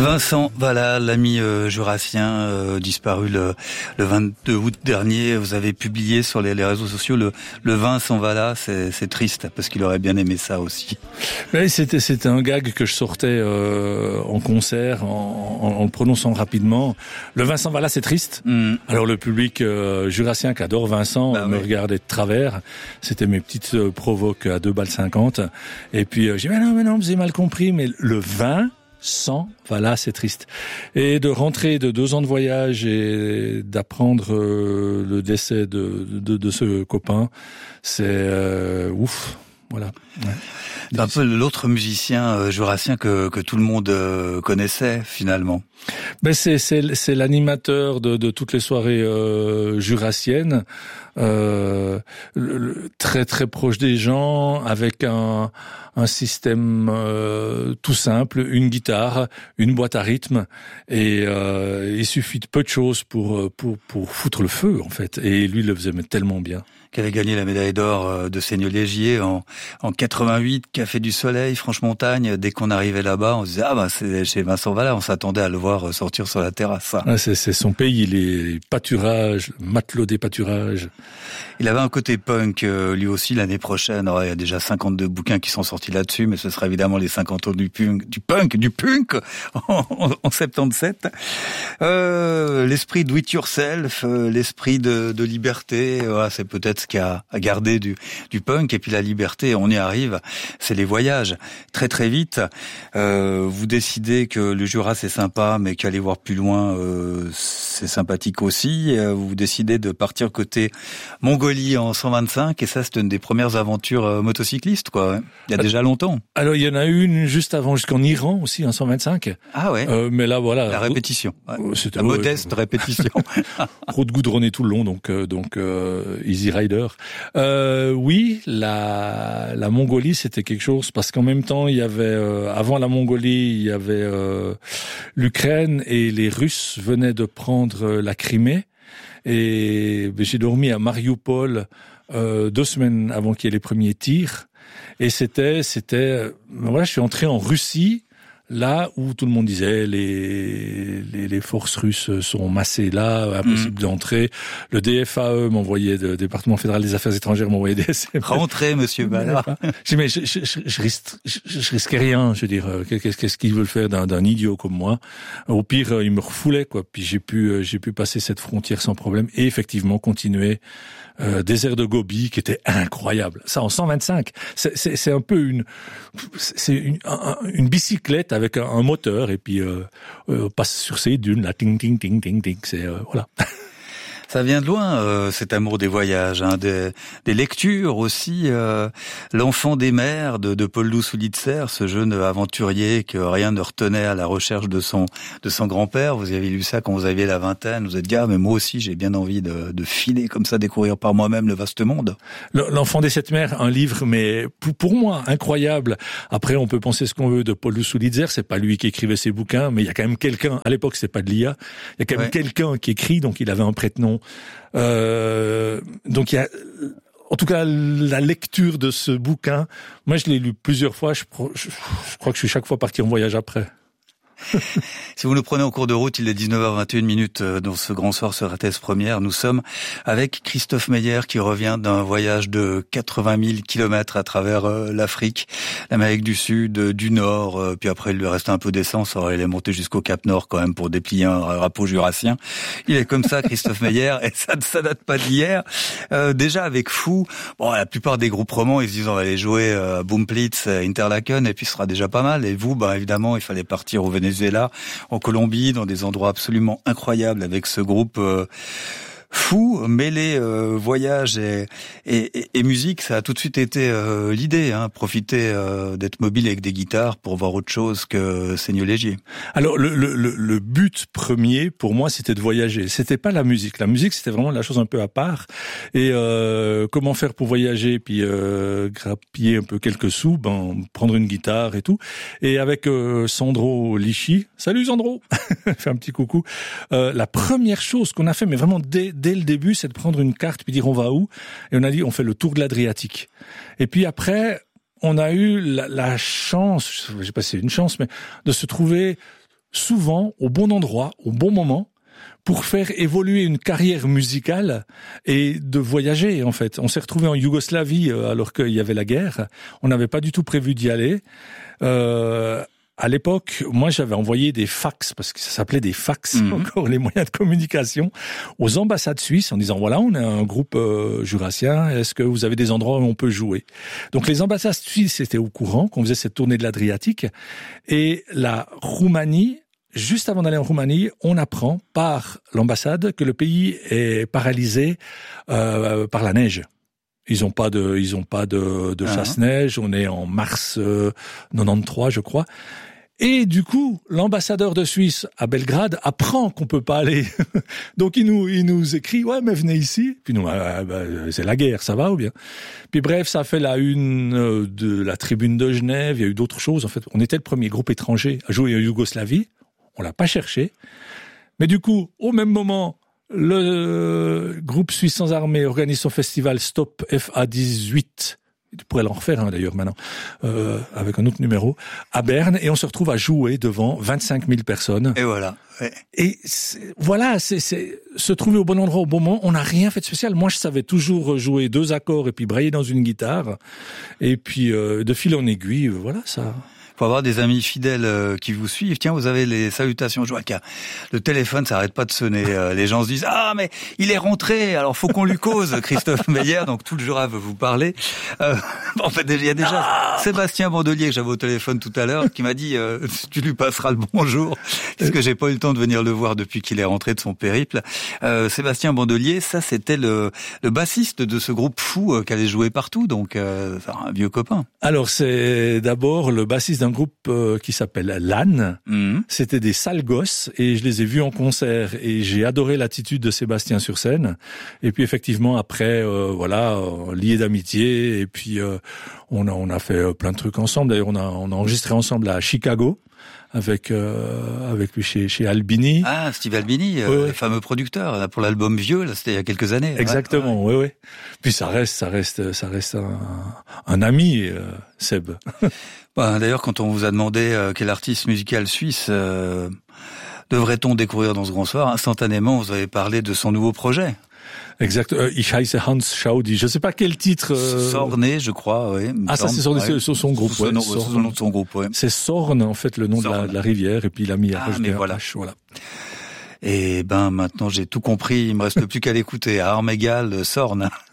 Vincent Vallat, l'ami jurassien disparu le 22 août dernier. Vous avez publié sur les réseaux sociaux le Vincent Vallat. C'est triste parce qu'il aurait bien aimé ça aussi. Oui, c'était un gag que je sortais en concert en le prononçant rapidement. Le Vincent Vallat, c'est triste. Alors le public jurassien qui adore Vincent me regardait de travers. C'était mes petites provoques à 2,50 balles. Et puis j'ai dit mais non, vous avez mal compris. Mais le vin sans, voilà, c'est triste. Et de rentrer de 2 ans de voyage et d'apprendre le décès de ce copain, c'est ouf. Voilà. Ouais. C'est un peu l'autre musicien jurassien que tout le monde connaissait finalement. Ben c'est l'animateur de toutes les soirées jurassiennes, très très proche des gens, avec un système tout simple, une guitare, une boîte à rythme, et il suffit de peu de choses pour foutre le feu en fait. Et lui il le faisait mais tellement bien. Qui avait gagné la médaille d'or de Seigneur-Légier en 88, Café du Soleil, Franche-Montagne. Dès qu'on arrivait là-bas, on se disait c'est chez Vincent Vallat. On s'attendait à le voir sortir sur la terrasse. Ah, c'est son pays, les pâturages, matelot des pâturages. Il avait un côté punk, lui aussi, l'année prochaine. Alors, il y a déjà 52 bouquins qui sont sortis là-dessus, mais ce sera évidemment les 50 ans du punk en 77. L'esprit do it yourself, l'esprit de liberté, voilà, c'est peut-être ce qu'il y a à garder du punk. Et puis la liberté, on y arrive, c'est les voyages. Très très vite, vous décidez que le Jura c'est sympa, mais qu'aller voir plus loin, c'est sympathique aussi. Vous décidez de partir côté Mongolie en 125, et ça c'est une des premières aventures motocyclistes, quoi. Il y a déjà longtemps. Alors il y en a une juste avant, jusqu'en Iran aussi, en 125. Ah ouais. Mais là voilà. La répétition. Ouais. C'était la modeste répétition. Route goudronnée tout le long, donc Easy Rider. Oui, la Mongolie c'était quelque chose, parce qu'en même temps il y avait avant la Mongolie il y avait l'Ukraine, et les Russes venaient de prendre la Crimée. Et j'ai dormi à Mariupol 2 semaines avant qu'il y ait les premiers tirs. Et c'était voilà, je suis entré en Russie, là où tout le monde disait les forces russes sont massées là, impossible d'entrer. Le DFAE m'envoyait, le département fédéral des affaires étrangères m'envoyait des SMS. Rentrez, monsieur Vallat. Mais je risquais rien, je veux dire, qu'est-ce qu'ils veulent faire d'un idiot comme moi? Au pire, ils me refoulaient, quoi. Puis j'ai pu passer cette frontière sans problème et effectivement continuer. Désert de Gobi qui était incroyable. Ça en 125. C'est un peu une bicyclette avec un moteur, et puis on passe sur ces dunes là, ting ting ting ting ting. C'est voilà. Ça vient de loin, cet amour des voyages, hein, des lectures aussi. L'enfant des mers de Paul Douce-Ulitzer, ce jeune aventurier que rien ne retenait à la recherche de son grand-père. Vous avez lu ça quand vous aviez la vingtaine. Vous vous êtes dit mais moi aussi j'ai bien envie de filer comme ça, découvrir par moi-même le vaste monde. L'enfant des 7 mers, un livre, mais pour moi incroyable. Après on peut penser ce qu'on veut de Paul Douce-Ulitzer, c'est pas lui qui écrivait ses bouquins, mais il y a quand même quelqu'un. À l'époque c'était pas de l'IA. Il y a quand même quelqu'un qui écrit, donc il avait un prête-nom. Donc il y a, en tout cas, la lecture de ce bouquin. Moi, je l'ai lu plusieurs fois. Je crois que je suis chaque fois parti en voyage après. Si vous nous prenez en cours de route, il est 19h21 dans ce grand soir sur RTS Première. Nous sommes avec Christophe Meyer qui revient d'un voyage de 80 000 kilomètres à travers l'Afrique, l'Amérique du Sud, du Nord, puis après il lui reste un peu d'essence, alors il est monté jusqu'au Cap Nord quand même pour déplier un drapeau jurassien. Il est comme ça, Christophe Meyer, et ça date pas d'hier. Déjà avec Fou, la plupart des groupes romans, ils se disent on va aller jouer à Boomplitz, Interlaken, et puis ce sera déjà pas mal. Et vous, évidemment, il fallait partir au Venezuela, en Colombie, dans des endroits absolument incroyables avec ce groupe Fou, mêlé voyage et musique. Ça a tout de suite été l'idée, hein, profiter d'être mobile avec des guitares pour voir autre chose que Seigneur-Légier. Alors le but premier pour moi c'était de voyager, c'était pas la musique. La musique c'était vraiment la chose un peu à part. Et comment faire pour voyager, puis grappiller un peu quelques sous, prendre une guitare et tout. Et avec Sandro Lichy, salut Sandro, fais un petit coucou. La première chose qu'on a fait, mais vraiment dès le début, c'est de prendre une carte puis dire on va où, et on a dit on fait le tour de l'Adriatique. Et puis après on a eu la chance, je sais pas si c'est une chance, mais de se trouver souvent au bon endroit, au bon moment, pour faire évoluer une carrière musicale et de voyager, en fait. On s'est retrouvé en Yougoslavie alors qu'il y avait la guerre. On n'avait pas du tout prévu d'y aller. À l'époque, moi, j'avais envoyé des fax, parce que ça s'appelait des fax, encore les moyens de communication, aux ambassades suisses en disant, voilà, on est un groupe jurassien, est-ce que vous avez des endroits où on peut jouer? Donc les ambassades suisses étaient au courant qu'on faisait cette tournée de l'Adriatique, et la Roumanie, juste avant d'aller en Roumanie, on apprend par l'ambassade que le pays est paralysé par la neige. Ils ont pas de chasse-neige. On est en mars 93, je crois. Et du coup, l'ambassadeur de Suisse à Belgrade apprend qu'on peut pas aller. Donc il nous écrit, ouais, mais venez ici. Puis nous, c'est la guerre, ça va ou bien? Puis bref, ça a fait la une de la Tribune de Genève. Il y a eu d'autres choses. En fait, on était le premier groupe étranger à jouer en Yougoslavie. On l'a pas cherché. Mais du coup, au même moment, le groupe Suisse sans armée organise son festival Stop FA18. Tu pourrais l'en refaire d'ailleurs maintenant, avec un autre numéro, à Berne, et on se retrouve à jouer devant 25 000 personnes. Et voilà. Ouais. Et voilà, c'est se trouver au bon endroit au bon moment. On n'a rien fait de spécial. Moi, je savais toujours jouer 2 accords et puis brailler dans une guitare. Et puis, de fil en aiguille, voilà, ça... Faut avoir des amis fidèles qui vous suivent. Tiens, vous avez les salutations Joachim. Le téléphone, ça arrête pas de sonner. Les gens se disent, ah, mais il est rentré, alors faut qu'on lui cause. Christophe Meyer, donc tout le Jura veut vous parler. En fait, il y a déjà Sébastien Bandelier, que j'avais au téléphone tout à l'heure, qui m'a dit, tu lui passeras le bonjour, puisque j'ai pas eu le temps de venir le voir depuis qu'il est rentré de son périple. Sébastien Bandelier, ça, c'était le bassiste de ce groupe fou qui allait jouer partout, donc un vieux copain. Alors, c'est d'abord le bassiste d'un groupe qui s'appelle Lannes. C'était des sales gosses et je les ai vus en concert et j'ai adoré l'attitude de Sébastien sur scène. Et puis effectivement après lié d'amitié et puis on a fait plein de trucs ensemble. D'ailleurs on a enregistré ensemble à Chicago avec lui chez Albini. Ah, Steve Albini, le fameux producteur là, pour l'album Vieux, là c'était il y a quelques années. Exactement, oui. Puis ça reste un ami, Seb. D'ailleurs, quand on vous a demandé quel artiste musical suisse devrait-on découvrir dans ce grand soir, instantanément vous avez parlé de son nouveau projet. Exact. Ich heiße Hans Schaudi. Je sais pas quel titre. Sorné, je crois. Oui. Ah, ça c'est son groupe. Sous le nom de son groupe. Ouais. C'est Sorn en fait le nom de la rivière et puis il a mis voilà. Et maintenant j'ai tout compris. Il me reste plus qu'à l'écouter à armes égales, Sorn.